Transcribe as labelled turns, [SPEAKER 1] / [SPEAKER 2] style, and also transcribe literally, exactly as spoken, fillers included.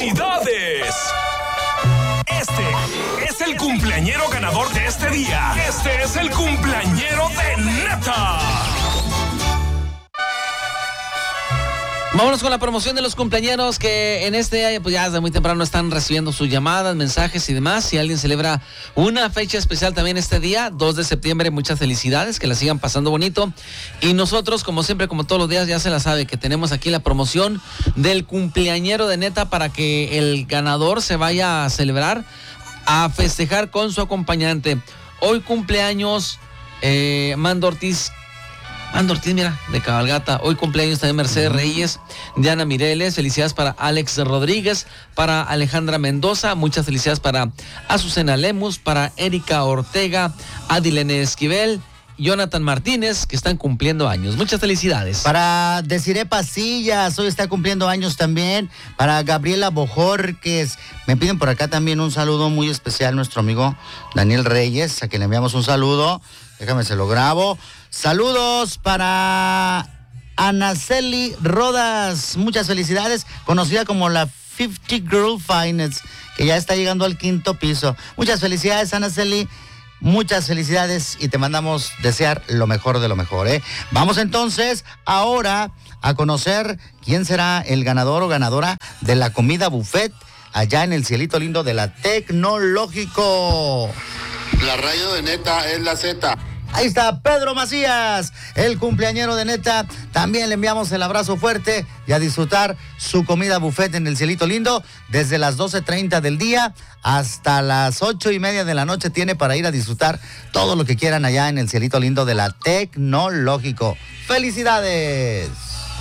[SPEAKER 1] ¡Felicidades! Este es el cumpleañero ganador de este día. Este es el cumpleañero de Neta.
[SPEAKER 2] Vámonos con la promoción de los cumpleañeros que en este año, pues ya desde muy temprano están recibiendo sus llamadas, mensajes y demás. Si alguien celebra una fecha especial también este día, dos de septiembre, muchas felicidades, que la sigan pasando bonito. Y nosotros, como siempre, como todos los días, ya se la sabe que tenemos aquí la promoción del cumpleañero de Neta para que el ganador se vaya a celebrar, a festejar con su acompañante. Hoy cumpleaños eh, Mando Ortiz. Mando Ortiz, mira, de cabalgata. Hoy cumpleaños también Mercedes Reyes, Diana Mireles. Felicidades para Alex Rodríguez, para Alejandra Mendoza. Muchas felicidades para Azucena Lemus, para Erika Ortega, Adilene Esquivel, Jonathan Martínez, que están cumpliendo años. Muchas felicidades.
[SPEAKER 3] Para Desiree Pasillas, hoy está cumpliendo años también. Para Gabriela Bojorques. Me piden por acá también un saludo muy especial nuestro amigo Daniel Reyes, a quien le enviamos un saludo. Déjame, se lo grabo. Saludos para Anaceli Rodas. Muchas felicidades. Conocida como la cincuenta Girl Finest, que ya está llegando al quinto piso. Muchas felicidades, Anaceli. Muchas felicidades y te mandamos desear lo mejor de lo mejor, ¿eh? Vamos entonces ahora a conocer quién será el ganador o ganadora de la comida buffet allá en el cielito lindo de la Tecnológico.
[SPEAKER 4] La radio de Neta es la Z.
[SPEAKER 3] Ahí está Pedro Macías, el cumpleañero de Neta. También le enviamos el abrazo fuerte y a disfrutar su comida buffet en el cielito lindo desde las doce treinta del día hasta las ocho y media de la noche. Tiene para ir a disfrutar todo lo que quieran allá en el cielito lindo de la Tecnológico. ¡Felicidades!